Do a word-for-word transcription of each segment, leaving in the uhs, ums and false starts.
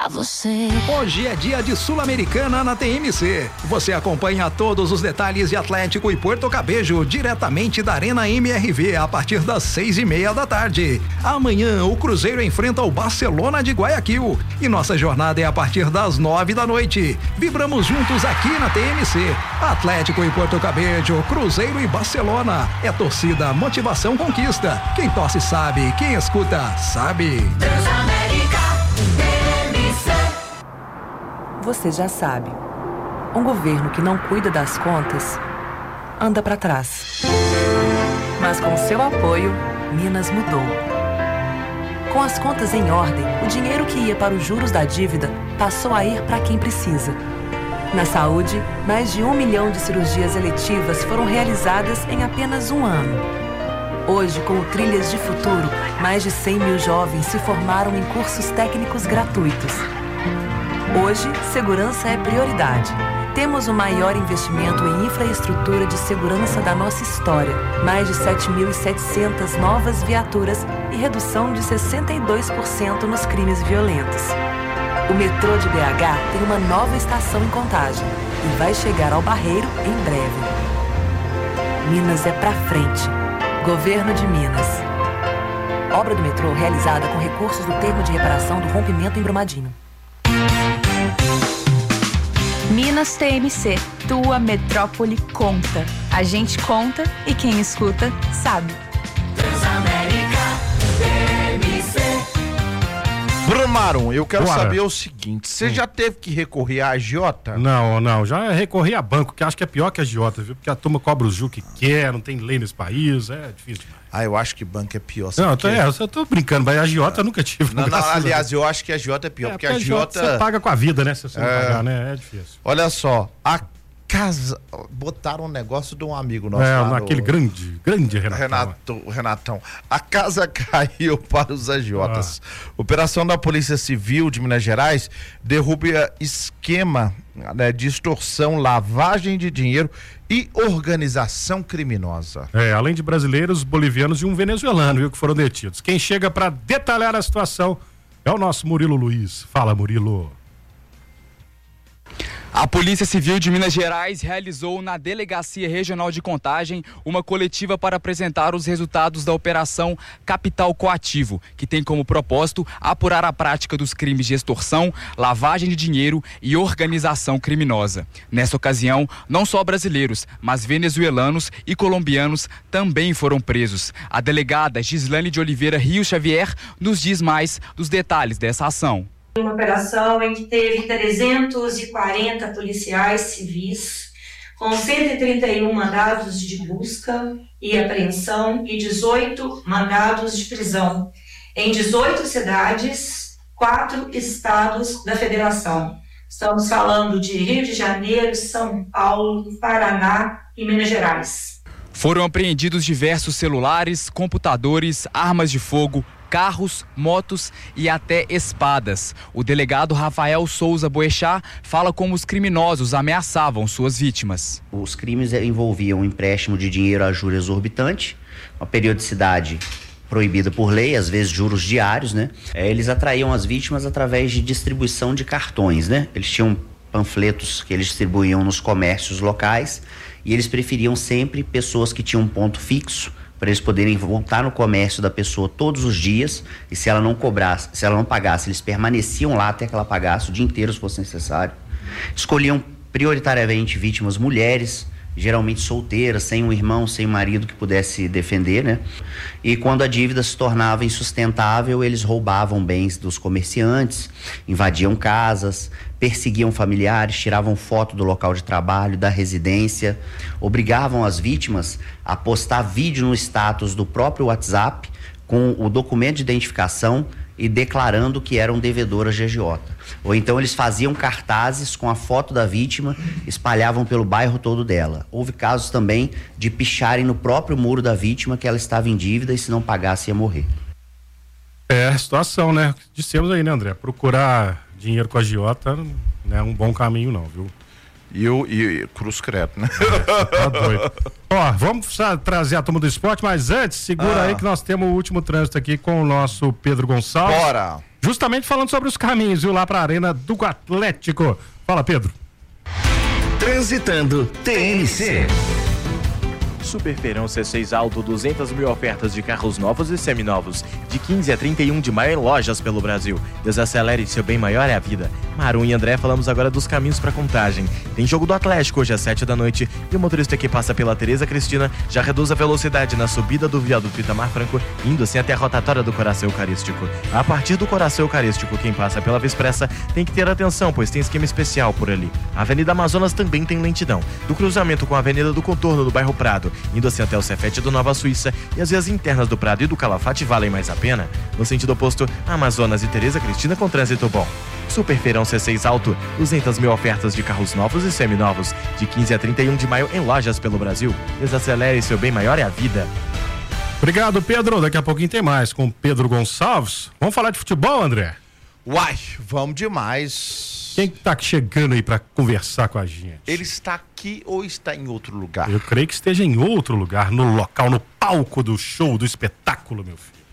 pra você. Hoje é dia de Sul-Americana na T M C. Você acompanha todos os detalhes de Atlético e Porto Cabejo diretamente da Arena M R V a partir das seis e meia da tarde. Amanhã o Cruzeiro enfrenta o Barcelona de Guayaquil e nossa jornada é a partir das nove da noite. Vibramos juntos aqui na T M C. Atlético e Porto Cabejo, Cruzeiro e Barcelona. É torcida, motivação, conquista. Quem torce sabe, quem escuta sabe. Transamérica, T M C. Você já sabe, um governo que não cuida das contas anda para trás. Mas com seu apoio, Minas mudou. Com as contas em ordem, o dinheiro que ia para os juros da dívida passou a ir para quem precisa. Na saúde, mais de um milhão de cirurgias eletivas foram realizadas em apenas um ano. Hoje, com o Trilhas de Futuro, mais de cem mil jovens se formaram em cursos técnicos gratuitos. Hoje, segurança é prioridade. Temos o maior investimento em infraestrutura de segurança da nossa história. Mais de sete mil e setecentas novas viaturas e redução de sessenta e dois por cento nos crimes violentos. O metrô de B H tem uma nova estação em Contagem e vai chegar ao Barreiro em breve. Minas é pra frente. Governo de Minas. Obra do metrô realizada com recursos do termo de reparação do rompimento em Brumadinho. Minas T M C, tua metrópole conta. A gente conta e quem escuta sabe. Transamérica, T M C. Brumarum, eu quero Bora. saber o seguinte, você hum. já teve que recorrer à agiota? Não, não, já recorri a banco, que acho que é pior que a agiota, viu? Porque a turma cobra o ju que quer, não tem lei nesse país, é difícil demais. Ah, eu acho que banco é pior. Não, eu tô, é, eu tô brincando, mas a agiota eu nunca tive. Não, não, aliás, eu acho que a agiota é pior, é, porque a agiota... Você paga com a vida, né? Se você não é... pagar, né? É difícil. Olha só, a casa... Botaram um negócio de um amigo nosso. É, lá naquele no... grande, grande Renatão. Renato, Renatão. A casa caiu para os agiotas. Ah. Operação da Polícia Civil de Minas Gerais derruba esquema, né, de extorsão, lavagem de dinheiro e organização criminosa. É, além de brasileiros, bolivianos e um venezuelano, viu, que foram detidos. Quem chega para detalhar a situação é o nosso Murilo Luiz. Fala, Murilo. A Polícia Civil de Minas Gerais realizou na Delegacia Regional de Contagem uma coletiva para apresentar os resultados da Operação Capital Coativo, que tem como propósito apurar a prática dos crimes de extorsão, lavagem de dinheiro e organização criminosa. Nessa ocasião, não só brasileiros, mas venezuelanos e colombianos também foram presos. A delegada Gislane de Oliveira Rio Xavier nos diz mais dos detalhes dessa ação. Uma operação em que teve trezentos e quarenta policiais civis, com cento e trinta e um mandados de busca e apreensão e dezoito mandados de prisão, em dezoito cidades, quatro estados da federação. Estamos falando de Rio de Janeiro, São Paulo, Paraná e Minas Gerais. Foram apreendidos diversos celulares, computadores, armas de fogo, carros, motos e até espadas. O delegado Rafael Souza Boechat fala como os criminosos ameaçavam suas vítimas. Os crimes envolviam empréstimo de dinheiro a juros exorbitante, uma periodicidade proibida por lei, às vezes juros diários, né? Eles atraíam as vítimas através de distribuição de cartões, né? Eles tinham panfletos que eles distribuíam nos comércios locais e eles preferiam sempre pessoas que tinham um ponto fixo, para eles poderem voltar no comércio da pessoa todos os dias, e se ela não cobrasse, se ela não pagasse, eles permaneciam lá até que ela pagasse o dia inteiro, se fosse necessário. Escolhiam prioritariamente vítimas mulheres, geralmente solteiras, sem um irmão, sem um marido que pudesse defender, né? E quando a dívida se tornava insustentável, eles roubavam bens dos comerciantes, invadiam casas, perseguiam familiares, tiravam foto do local de trabalho, da residência, obrigavam as vítimas a postar vídeo no status do próprio WhatsApp com o documento de identificação e declarando que eram devedoras de agiota. Ou então eles faziam cartazes com a foto da vítima, espalhavam pelo bairro todo dela. Houve casos também de picharem no próprio muro da vítima que ela estava em dívida e se não pagasse ia morrer. É a situação, né? Dissemos aí, né, André? Procurar dinheiro com a agiota não é um bom caminho não, viu? E o e, Cruz Credo, né? É, tá doido. Ó, vamos trazer a turma do esporte, mas antes, segura ah. aí que nós temos o último trânsito aqui com o nosso Pedro Gonçalves. Bora! justamente falando sobre os caminhos, viu, lá para a Arena do Atlético. Fala, Pedro. Transitando T N C. Superfeirão C seis Alto, duzentas mil ofertas de carros novos e seminovos. De quinze a trinta e um de maio em lojas pelo Brasil. Desacelere, seu bem maior é a vida. Marum e André, falamos agora dos caminhos para Contagem. Tem jogo do Atlético hoje às sete da noite e o motorista que passa pela Tereza Cristina já reduz a velocidade na subida do viaduto Itamar Franco, indo assim até a rotatória do Coração Eucarístico. A partir do Coração Eucarístico, quem passa pela Via Expressa tem que ter atenção, pois tem esquema especial por ali. A Avenida Amazonas também tem lentidão. Do cruzamento com a Avenida do Contorno do bairro Prado, indo assim até o Cefete do Nova Suíça, e as vias internas do Prado e do Calafate valem mais a pena. No sentido oposto, Amazonas e Tereza Cristina com trânsito bom. Superfeirão C seis Alto, duzentas mil ofertas de carros novos e seminovos, de quinze a trinta e um de maio em lojas pelo Brasil. Desacelere, seu bem maior é a vida. Obrigado, Pedro. Daqui a pouquinho tem mais com Pedro Gonçalves. Vamos falar de futebol, André? Uai, vamos demais. Quem tá chegando aí para conversar com a gente? Ele está aqui ou está em outro lugar? Eu creio que esteja em outro lugar, no local, no palco do show, do espetáculo, meu filho.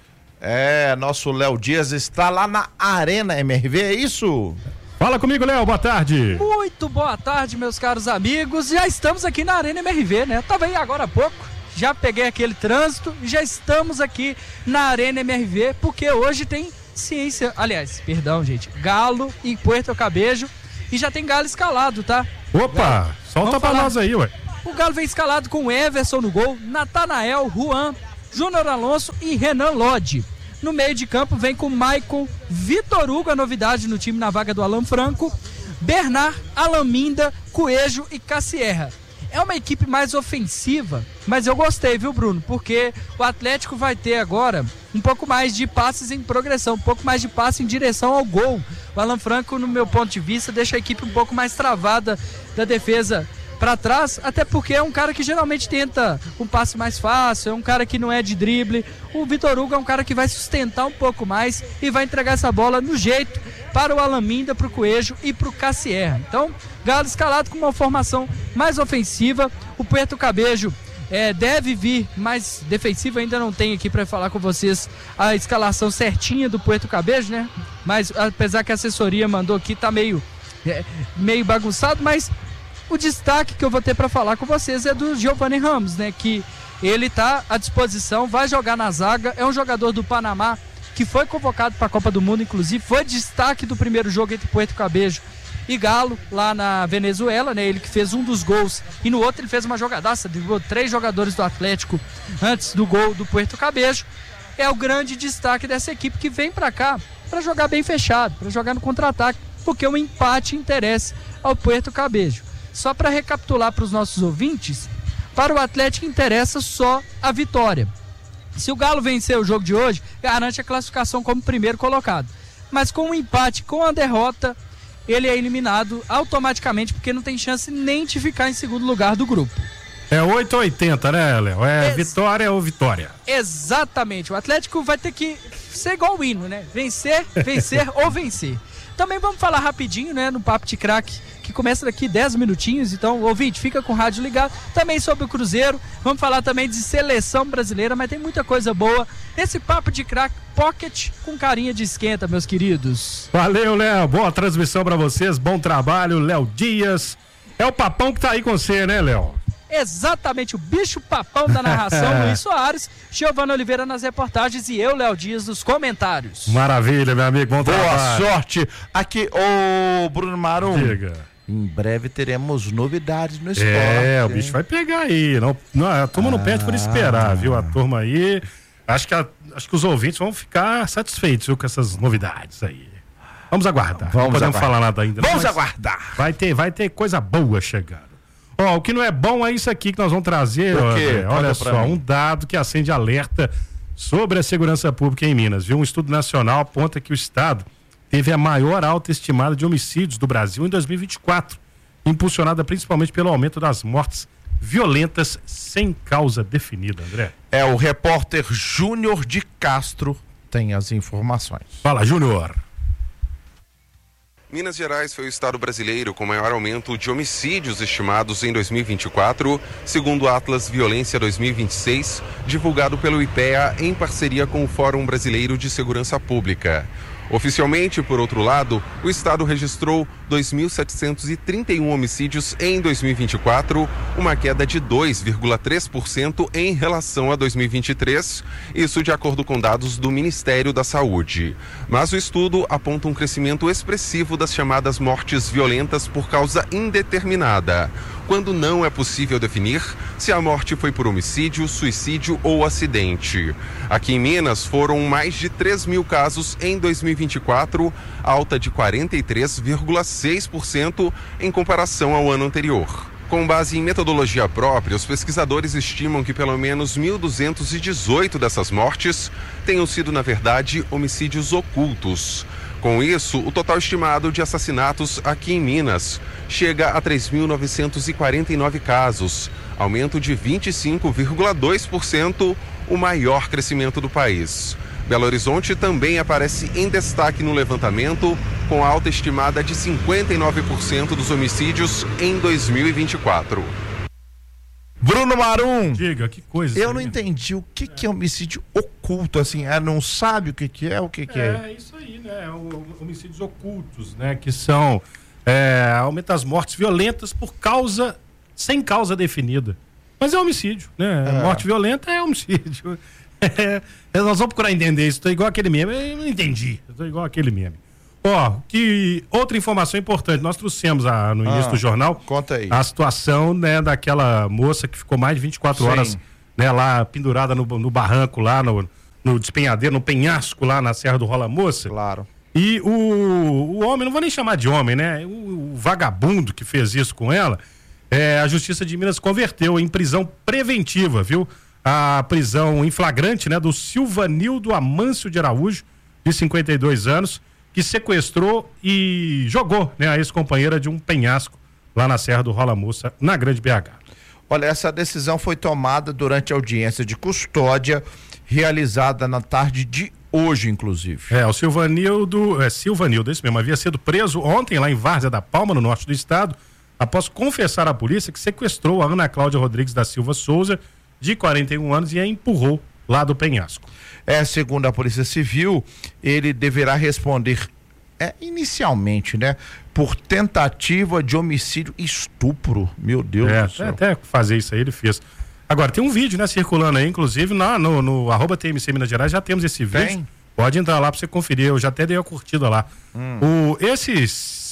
É, nosso Léo Dias está lá na Arena M R V, é isso? Fala comigo, Léo, boa tarde. Muito boa tarde, meus caros amigos. Já estamos aqui na Arena M R V, né? Tava aí agora há pouco, já peguei aquele trânsito e já estamos aqui na Arena M R V, porque hoje tem ciência, aliás, perdão, gente, Galo e Puerto Cabejo, e já tem Galo escalado, tá? Opa, solta pra nós aí, ué. O Galo vem escalado com Everson no gol, Natanael, Juan, Júnior Alonso e Renan Lodge. No meio de campo vem com Maicon, Vitor Hugo, a novidade no time na vaga do Alan Franco, Bernard, Alaminda, Coelho e Cassierra. É uma equipe mais ofensiva, mas eu gostei, viu, Bruno? Porque o Atlético vai ter agora um pouco mais de passes em progressão, um pouco mais de passe em direção ao gol. O Alan Franco, no meu ponto de vista, deixa a equipe um pouco mais travada da defesa para trás, até porque é um cara que geralmente tenta um passe mais fácil, é um cara que não é de drible. O Vitor Hugo é um cara que vai sustentar um pouco mais e vai entregar essa bola no jeito para o Alaminda, para o Coelho e para o Cassierra. Então, Galo escalado com uma formação mais ofensiva. O Puerto Cabejo é, deve vir mais defensivo, ainda não tenho aqui para falar com vocês a escalação certinha do Puerto Cabejo, né? Mas apesar que a assessoria mandou aqui, tá meio, é, meio bagunçado, mas o destaque que eu vou ter para falar com vocês é do Giovanni Ramos, né? Que ele tá à disposição, vai jogar na zaga, é um jogador do Panamá que foi convocado para a Copa do Mundo, inclusive foi destaque do primeiro jogo entre Puerto Cabejo e Galo, lá na Venezuela, né? Ele que fez um dos gols e no outro ele fez uma jogadaça, driblou três jogadores do Atlético antes do gol do Puerto Cabejo. É o grande destaque dessa equipe que vem para cá para jogar bem fechado, para jogar no contra-ataque, porque o empate interessa ao Puerto Cabejo. Só para recapitular para os nossos ouvintes, para o Atlético interessa só a vitória. Se o Galo vencer o jogo de hoje, garante a classificação como primeiro colocado. Mas com o empate, com a derrota, ele é eliminado automaticamente, porque não tem chance nem de ficar em segundo lugar do grupo. É oito ou oitenta, né, Léo? É Ex- vitória ou vitória. Exatamente. O Atlético vai ter que ser igual o hino, né? Vencer, vencer ou vencer. Também vamos falar rapidinho, né, no Papo de Craque, que começa daqui dez minutinhos, então, ouvinte, fica com o rádio ligado, também sobre o Cruzeiro, vamos falar também de seleção brasileira, mas tem muita coisa boa nesse Papo de Craque Pocket com carinha de esquenta, meus queridos. Valeu, Léo, boa transmissão pra vocês, bom trabalho, Léo Dias, é o papão que tá aí com você, né, Léo? Exatamente, o bicho papão da narração, Luiz Soares, Giovanni Oliveira nas reportagens e eu, Léo Dias, nos comentários. Maravilha, meu amigo, bom Boa trabalho. sorte. Aqui, ô Bruno Marum. Diga. Em breve teremos novidades no esporte. É, o hein? bicho vai pegar aí. Não, não, a turma não perde por esperar, viu? A turma aí. Acho que, a, acho que os ouvintes vão ficar satisfeitos, viu, com essas novidades aí. Vamos aguardar. Vamos não podemos aguardar. falar nada ainda. Vamos mas aguardar. Vai ter, vai ter coisa boa chegando. Ó, o que não é bom é isso aqui que nós vamos trazer. O quê? Ó, olha Conta só, pra mim. um dado que acende alerta sobre a segurança pública em Minas, viu? Um estudo nacional aponta que o estado teve a maior alta estimada de homicídios do Brasil em dois mil e vinte e quatro, impulsionada principalmente pelo aumento das mortes violentas sem causa definida, André. É, o repórter Júnior de Castro tem as informações. Fala, Júnior. Minas Gerais foi o estado brasileiro com maior aumento de homicídios estimados em dois mil e vinte e quatro, segundo o Atlas Violência dois mil e vinte e seis, divulgado pelo I P E A em parceria com o Fórum Brasileiro de Segurança Pública. Oficialmente, por outro lado, o estado registrou dois mil setecentos e trinta e um homicídios em dois mil e vinte e quatro, uma queda de dois vírgula três por cento em relação a dois mil e vinte e três, isso de acordo com dados do Ministério da Saúde. Mas o estudo aponta um crescimento expressivo das chamadas mortes violentas por causa indeterminada, quando não é possível definir se a morte foi por homicídio, suicídio ou acidente. Aqui em Minas foram mais de três mil casos em dois mil e vinte e quatro, alta de quarenta e três vírgula seis por cento em comparação ao ano anterior. Com base em metodologia própria, os pesquisadores estimam que pelo menos mil duzentos e dezoito dessas mortes tenham sido, na verdade, homicídios ocultos. Com isso, o total estimado de assassinatos aqui em Minas chega a três mil novecentos e quarenta e nove casos, aumento de vinte e cinco vírgula dois por cento, o maior crescimento do país. Belo Horizonte também aparece em destaque no levantamento, com alta estimada de cinquenta e nove por cento dos homicídios em dois mil e vinte e quatro. Bruno Marum. Diga, que coisa. Eu não entendi o que, que é homicídio oculto, assim, é, não sabe o que, que é, o que, que é. É isso aí, né? Homicídios ocultos, né? Que são é, aumenta as mortes violentas por causa, sem causa definida. Mas é homicídio, né? É. Morte violenta é homicídio. É, nós vamos procurar entender isso. Estou igual aquele meme. Eu não entendi. Estou igual aquele meme. Ó, que outra informação importante. Nós trouxemos a, no início ah, do jornal. Conta aí. A situação, né, daquela moça que ficou mais de vinte e quatro horas, né, lá pendurada no, no barranco, lá no, no despenhadeiro, no penhasco lá na Serra do Rola Moça. Claro. E o, o homem, não vou nem chamar de homem, né? O, o vagabundo que fez isso com ela, é, a Justiça de Minas converteu em prisão preventiva, viu? A prisão em flagrante, né, do Silvanildo Amâncio de Araújo, de cinquenta e dois anos, que sequestrou e jogou, né, a ex-companheira de um penhasco lá na Serra do Rola Moça, na Grande B H. Olha, essa decisão foi tomada durante a audiência de custódia realizada na tarde de hoje, inclusive. É, o Silvanildo, é Silvanildo, esse mesmo, havia sido preso ontem lá em Várzea da Palma, no norte do estado, após confessar à polícia que sequestrou a Ana Cláudia Rodrigues da Silva Souza, de quarenta e um anos, e a empurrou lá do penhasco. É, segundo a Polícia Civil, ele deverá responder, é, inicialmente, né, por tentativa de homicídio e estupro. Meu Deus é, do céu. Até fazer isso aí ele fez. Agora, tem um vídeo, né, circulando aí, inclusive, na, no, no arroba T M C Minas Gerais, já temos esse vídeo. Tem? Pode entrar lá pra você conferir, eu já até dei a curtida lá. Hum. O, esse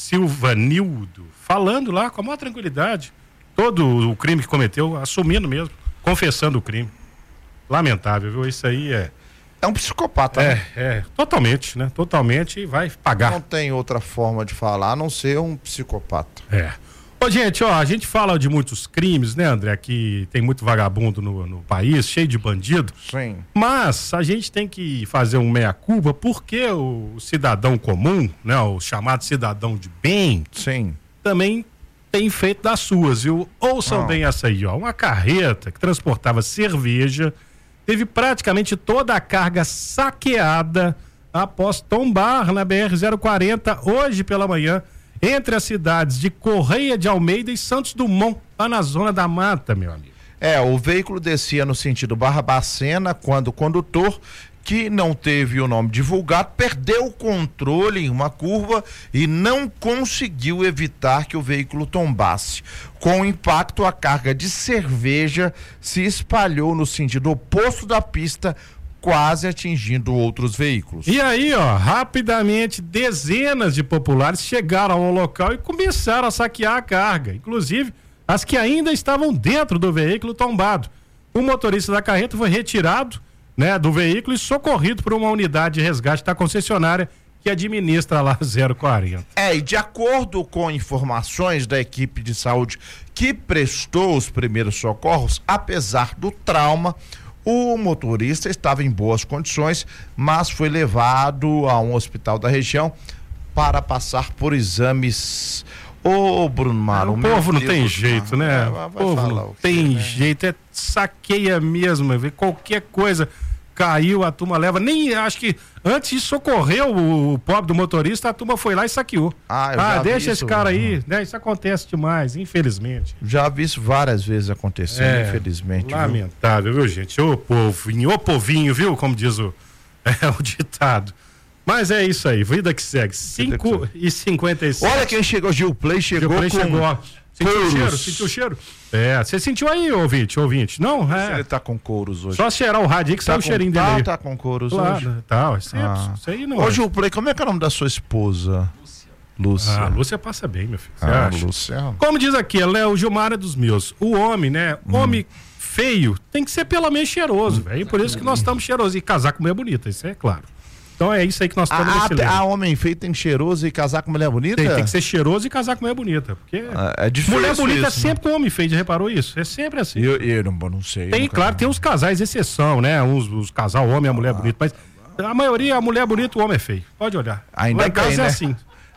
Silvanildo, falando lá com a maior tranquilidade, todo o crime que cometeu, assumindo mesmo, confessando o crime. Lamentável, viu? Isso aí é... É um psicopata, é, né? É, totalmente, né? Totalmente, vai pagar. Não tem outra forma de falar, a não ser um psicopata. É. Ô, gente, ó, a gente fala de muitos crimes, né, André? Que tem muito vagabundo no, no país, cheio de bandido. Sim. Mas a gente tem que fazer um meia-culpa porque o cidadão comum, né? O chamado cidadão de bem... Sim. Também tem feito das suas, viu? Ouçam Ah. bem essa aí, ó. Uma carreta que transportava cerveja teve praticamente toda a carga saqueada após tombar na B R zero quarenta hoje pela manhã, entre as cidades de Correia de Almeida e Santos Dumont, lá na zona da mata, meu amigo. É, o veículo descia no sentido Barbacena quando o condutor, que não teve o nome divulgado, perdeu o controle em uma curva e não conseguiu evitar que o veículo tombasse. Com o impacto, a carga de cerveja se espalhou no sentido oposto da pista, quase atingindo outros veículos. E aí, ó, rapidamente dezenas de populares chegaram ao local e começaram a saquear a carga, inclusive as que ainda estavam dentro do veículo tombado. O motorista da carreta foi retirado, né, do veículo e socorrido por uma unidade de resgate da concessionária que administra lá zero quarenta. É, e de acordo com informações da equipe de saúde que prestou os primeiros socorros, apesar do trauma, o motorista estava em boas condições, mas foi levado a um hospital da região para passar por exames. Ô, Bruno Maro, o povo não tem jeito, né? O povo não tem jeito, é saqueia mesmo, vê qualquer coisa caiu, a turma leva, nem acho que antes de socorrer o, o pobre do motorista, a turma foi lá e saqueou. Ah, eu ah já deixa vi esse isso, cara aí, né? Isso acontece demais, infelizmente. Já vi isso várias vezes acontecendo, É, infelizmente. Lamentável, viu, gente? Ô povinho, ô povinho, viu? Como diz o, é, o ditado. Mas é isso aí, vida que segue. cinco e cinquenta e sete. Olha quem chegou, Gil Play chegou. Gil Play com chegou. Sentiu o couros. cheiro? Sentiu o cheiro? É, você sentiu aí, ouvinte, ouvinte? Não, é. Ele tá com couros hoje. Só cheirar o rádio aí que tá sai o com, cheirinho tá, dele aí. Tá com couros claro, hoje? Tá, isso, é, Ah. isso aí não Ô, é. Gil Play, como é que é o nome da sua esposa? Lúcia. Ah, Lúcia passa bem, meu filho. Você Ah, acha? Lúcia. Como diz aqui, ela é o Gilmar é dos meus. O homem, né? Hum. Homem feio tem que ser pelo menos cheiroso, velho. Por isso que nós estamos cheirosos. E casar com mulher bonita, isso é claro. Então é isso aí que nós estamos A, nesse lema. a, a homem feio tem cheiroso e casar com mulher bonita? Tem, tem que ser cheiroso e casar com mulher bonita. Porque Ah, é difícil mulher bonita é isso, sempre com homem feio, já reparou isso? É sempre assim. Eu, eu não, não sei. Tem, nunca- claro, tem os casais exceção, né? Uns, os casal homem e a mulher bonita, mas a maioria, a mulher bonita, o homem é feio. Pode olhar. Ainda Lá em casa bem, é né? assim.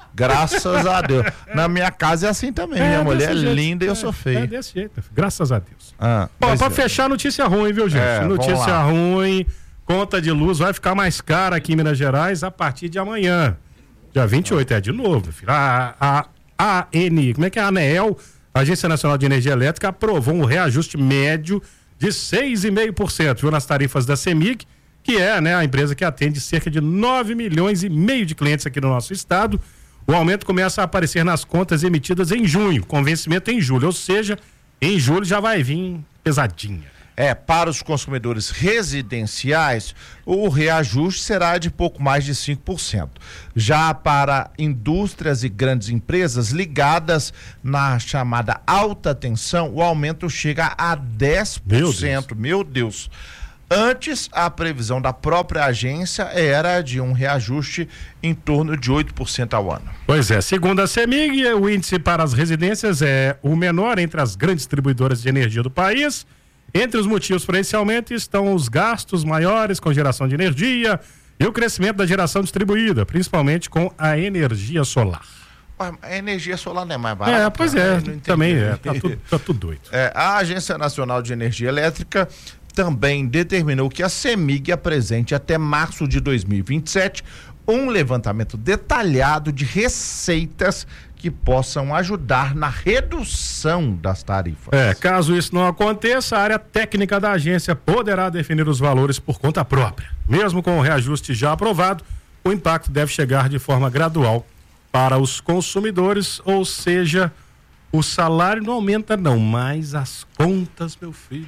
Graças a Deus. Na minha casa é assim também. É, minha desse mulher é jeito. linda e eu É, sou É feio. desse jeito, meu filho. Graças a Deus. Ah, Bom, pois pra é. fechar, notícia ruim, viu, gente? É, vamos notícia lá. ruim, conta de luz vai ficar mais cara aqui em Minas Gerais a partir de amanhã. Dia vinte e oito, é de novo, meu filho. A, a, a AN, como é que é? A ANEEL, Agência Nacional de Energia Elétrica, aprovou um reajuste médio de seis vírgula cinco por cento, viu, nas tarifas da CEMIG, que é, né, a empresa que atende cerca de nove milhões e meio de clientes aqui no nosso estado. O aumento começa a aparecer nas contas emitidas em junho, com vencimento em julho, ou seja, em julho já vai vir pesadinha. É, para os consumidores residenciais, o reajuste será de pouco mais de cinco por cento. Já para indústrias e grandes empresas ligadas na chamada alta tensão, o aumento chega a dez por cento. Meu Deus. Antes, a previsão da própria agência era de um reajuste em torno de oito por cento ao ano. Pois é, segundo a CEMIG, o índice para as residências é o menor entre as grandes distribuidoras de energia do país. Entre os motivos para esse aumento estão os gastos maiores com geração de energia e o crescimento da geração distribuída, principalmente com a energia solar. Ué, a energia solar não é mais barata? É, pois é, Eu não entendi. também é, tá tudo, tá tudo doido. É, a Agência Nacional de Energia Elétrica também determinou que a CEMIG apresente até março de dois mil e vinte e sete um levantamento detalhado de receitas que possam ajudar na redução das tarifas. É, caso isso não aconteça, a área técnica da agência poderá definir os valores por conta própria. Mesmo com o reajuste já aprovado, o impacto deve chegar de forma gradual para os consumidores, ou seja, o salário não aumenta não, mas as contas, meu filho,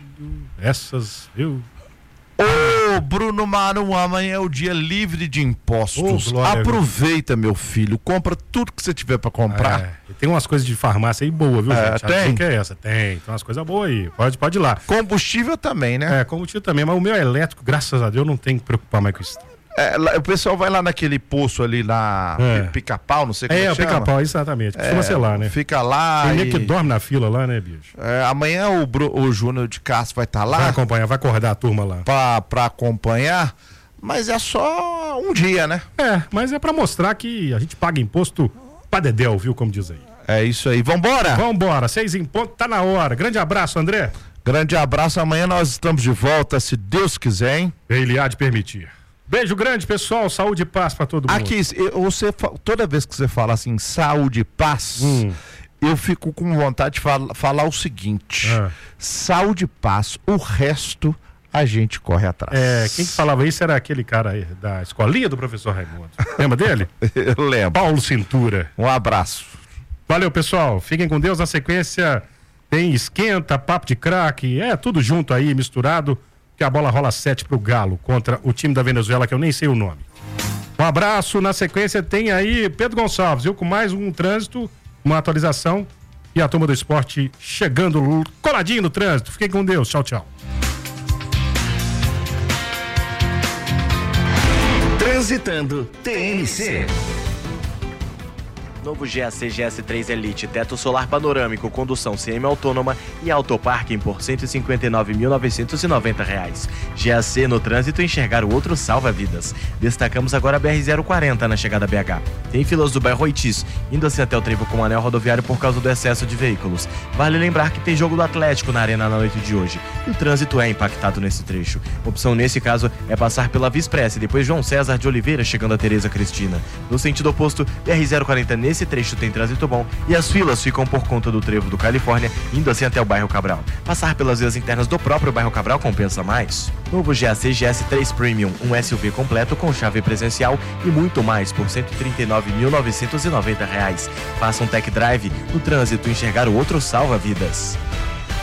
essas, viu? Ô, Bruno Marum, amanhã é o dia livre de impostos. Ô, glória, Aproveita, meu filho, compra tudo que você tiver pra comprar. É, e tem umas coisas de farmácia aí boa, viu, É, gente? A tem? dica é essa, tem, tem umas coisas boas aí, pode, pode ir lá. Combustível também, né? É, combustível também, mas o meu é elétrico, graças a Deus, não tem que preocupar mais com isso. É, lá- o pessoal vai lá naquele poço ali na É. Pica-Pau, não sei como É, é, o que chama. pica-pau, exatamente. Costuma É, ser lá, né? Fica lá Tem nem e- que dorme na fila lá, né, bicho? É, amanhã o, Bru- o Júnior de Castro vai estar lá Vai acompanhar, vai acordar a turma lá. pra, pra acompanhar, mas é só um dia, né? É, mas é pra mostrar que a gente paga imposto pra dedéu, viu, como diz aí. É isso aí. Vambora? Vambora, seis em ponto, tá na hora. Grande abraço, André. Grande abraço. Amanhã nós estamos de volta, se Deus quiser, hein? Ele há de permitir. Beijo grande, pessoal. Saúde e paz pra todo mundo. Aqui, eu- você, fa- toda vez que você fala assim, saúde e paz, Hum. eu fico com vontade de fal- falar o seguinte: Ah. saúde e paz, o resto a gente corre atrás. É, quem que falava isso era aquele cara aí da escolinha do professor Raimundo. Lembra dele? Eu lembro. Paulo Cintura. Um abraço. Valeu, pessoal. Fiquem com Deus. Na sequência tem esquenta, papo de craque, é tudo junto aí, misturado, que a bola rola sete pro Galo contra o time da Venezuela, que eu nem sei o nome. Um abraço. Na sequência tem aí Pedro Gonçalves, viu? Com mais um trânsito, uma atualização e a turma do esporte chegando coladinho no trânsito. Fiquem com Deus. Tchau, tchau. Transitando T N C. Novo G A C G S três Elite, teto solar panorâmico, condução semi-autônoma e autoparking por cento e cinquenta e nove mil novecentos e noventa reais. G A C no trânsito, enxergar o outro salva vidas. Destacamos agora a B R zero quarenta na chegada a B H. Tem filas do bairro Oitis, indo assim até o trevo com o anel rodoviário por causa do excesso de veículos. Vale lembrar que tem jogo do Atlético na arena na noite de hoje. E o trânsito é impactado nesse trecho. Opção nesse caso é passar pela Vispressa e depois João César de Oliveira chegando a Tereza Cristina. No sentido oposto, B R zero quarenta nesse Esse trecho tem trânsito bom e as filas ficam por conta do trevo do Califórnia, indo assim até o bairro Cabral. Passar pelas vias internas do próprio bairro Cabral compensa mais. Novo G A C G S três Premium, um S U V completo com chave presencial e muito mais por cento e trinta e nove mil novecentos e noventa reais. Faça um tech drive, no trânsito enxergar o outro salva vidas.